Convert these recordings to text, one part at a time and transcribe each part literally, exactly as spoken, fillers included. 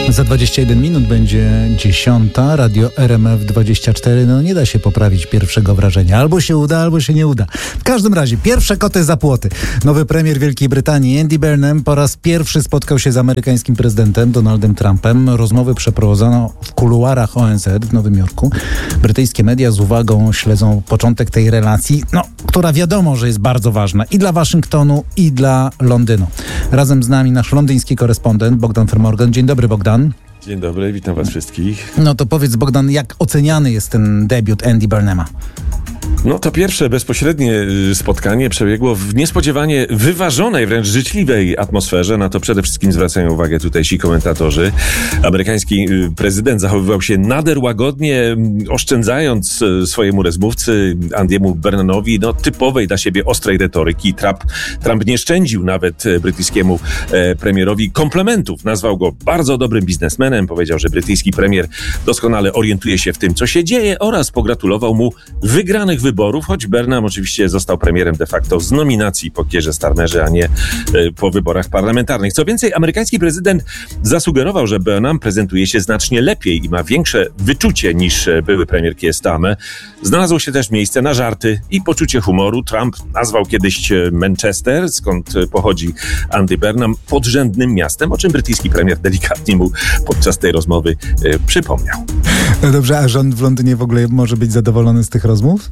Za dwadzieścia jeden minut będzie dziesiąta. Radio R M F dwadzieścia cztery. No nie da się poprawić pierwszego wrażenia. Albo się uda, albo się nie uda. W każdym razie, pierwsze koty za płoty. Nowy premier Wielkiej Brytanii, Andy Burnham, po raz pierwszy spotkał się z amerykańskim prezydentem Donaldem Trumpem. Rozmowy przeprowadzono w kuluarach O N Z w Nowym Jorku. Brytyjskie media z uwagą śledzą początek tej relacji, no, która wiadomo, że jest bardzo ważna i dla Waszyngtonu, i dla Londynu. Razem z nami nasz londyński korespondent Bogdan Fermorgan. Dzień dobry, Bogdan. Dzień dobry, witam was wszystkich. No to powiedz, Bogdan, jak oceniany jest ten debiut Andy Burnhama? No to pierwsze bezpośrednie spotkanie przebiegło w niespodziewanie wyważonej, wręcz życzliwej atmosferze. Na to przede wszystkim zwracają uwagę tutejsi komentatorzy. Amerykański prezydent zachowywał się nader łagodnie, oszczędzając swojemu rozmówcy Andymu Burnhamowi no, typowej dla siebie ostrej retoryki. Trump, Trump nie szczędził nawet brytyjskiemu e, premierowi komplementów. Nazwał go bardzo dobrym biznesmenem. Powiedział, że brytyjski premier doskonale orientuje się w tym, co się dzieje, oraz pogratulował mu wygranych wyborów, choć Burnham oczywiście został premierem de facto z nominacji po Keirze Starmerze, a nie y, po wyborach parlamentarnych. Co więcej, amerykański prezydent zasugerował, że Burnham prezentuje się znacznie lepiej i ma większe wyczucie niż były premier Keir Starmer. Znalazło się też miejsce na żarty i poczucie humoru. Trump nazwał kiedyś Manchester, skąd pochodzi Andy Burnham, podrzędnym miastem, o czym brytyjski premier delikatnie mu podczas tej rozmowy y, przypomniał. No dobrze, a rząd w Londynie w ogóle może być zadowolony z tych rozmów?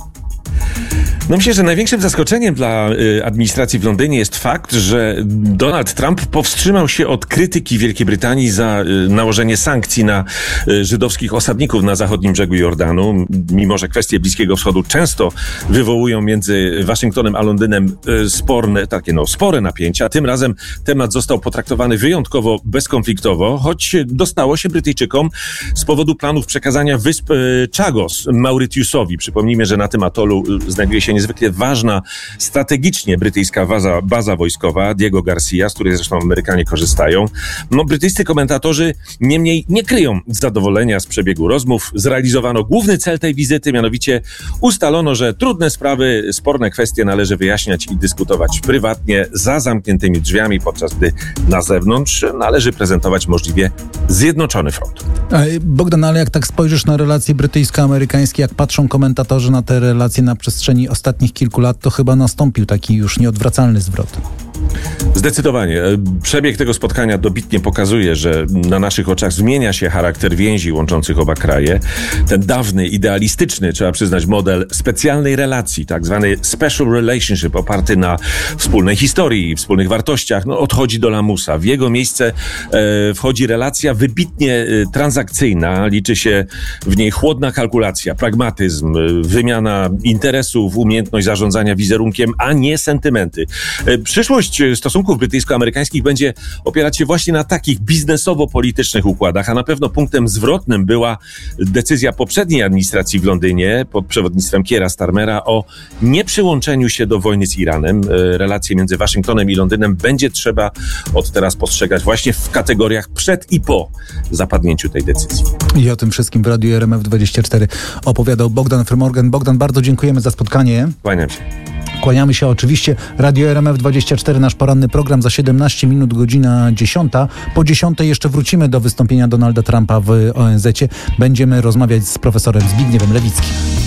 No myślę, że największym zaskoczeniem dla y, administracji w Londynie jest fakt, że Donald Trump powstrzymał się od krytyki Wielkiej Brytanii za y, nałożenie sankcji na y, żydowskich osadników na zachodnim brzegu Jordanu. Mimo że kwestie Bliskiego Wschodu często wywołują między Waszyngtonem a Londynem y, sporne, takie no spore napięcia, tym razem temat został potraktowany wyjątkowo bezkonfliktowo, choć dostało się Brytyjczykom z powodu planów przekazania wysp y, Chagos Mauritiusowi. Przypomnijmy, że na tym atolu y, znajduje się niezwykle ważna strategicznie brytyjska baza, baza wojskowa Diego Garcia, z której zresztą Amerykanie korzystają. No, brytyjscy komentatorzy niemniej nie kryją zadowolenia z przebiegu rozmów. Zrealizowano główny cel tej wizyty, mianowicie ustalono, że trudne sprawy, sporne kwestie należy wyjaśniać i dyskutować prywatnie, za zamkniętymi drzwiami, podczas gdy na zewnątrz należy prezentować możliwie zjednoczony front. Bogdan, ale jak tak spojrzysz na relacje brytyjsko-amerykańskie, jak patrzą komentatorzy na te relacje na przestrzeni ostatnich kilku lat, to chyba nastąpił taki już nieodwracalny zwrot. Zdecydowanie. Przebieg tego spotkania dobitnie pokazuje, że na naszych oczach zmienia się charakter więzi łączących oba kraje. Ten dawny, idealistyczny, trzeba przyznać, model specjalnej relacji, tak zwany special relationship, oparty na wspólnej historii, wspólnych wartościach, no, odchodzi do lamusa. W jego miejsce e, wchodzi relacja wybitnie e, transakcyjna. Liczy się w niej chłodna kalkulacja, pragmatyzm, e, wymiana interesów, umiejętność zarządzania wizerunkiem, a nie sentymenty. E, przyszłość stosunków brytyjsko-amerykańskich będzie opierać się właśnie na takich biznesowo-politycznych układach, a na pewno punktem zwrotnym była decyzja poprzedniej administracji w Londynie pod przewodnictwem Keira Starmera o nieprzyłączeniu się do wojny z Iranem. Relacje między Waszyngtonem i Londynem będzie trzeba od teraz postrzegać właśnie w kategoriach przed i po zapadnięciu tej decyzji. I o tym wszystkim w Radiu R M F dwadzieścia cztery opowiadał Bogdan Fermorgan. Bogdan, bardzo dziękujemy za spotkanie. Kłaniam się. Kłaniamy się oczywiście. Radio R M F dwadzieścia cztery, nasz poranny program za siedemnaście minut, godzina dziesiąta. Po dziesiątej jeszcze wrócimy do wystąpienia Donalda Trumpa w O N Z-cie. Będziemy rozmawiać z profesorem Zbigniewem Lewickim.